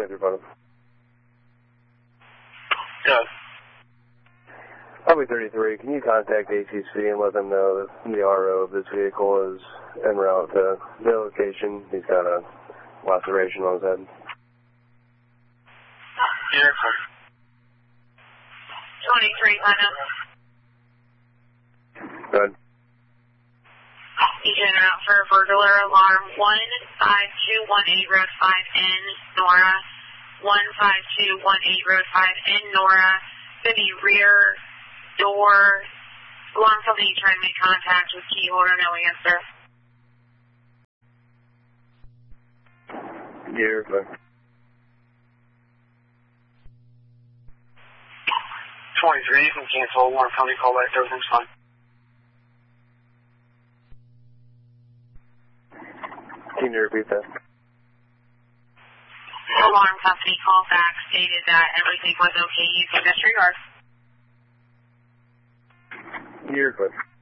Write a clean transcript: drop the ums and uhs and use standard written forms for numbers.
23 phone. Go. Highway 33, can you contact ACC and let them know that the RO of this vehicle is en route to the location? He's got a laceration on his head. Yeah, 23, Leno. Go ahead. He's en route for burglar alarm 15218 Road 5N, Nora. 15218 Road 5N, Nora. Could be rear door. Alarm company trying to make contact with key holder, no answer. Yeah, you're fine. 23, you can cancel alarm company call back, everything's fine. Can you repeat that? Alarm company call back stated that everything was okay. You can disregard. You're good.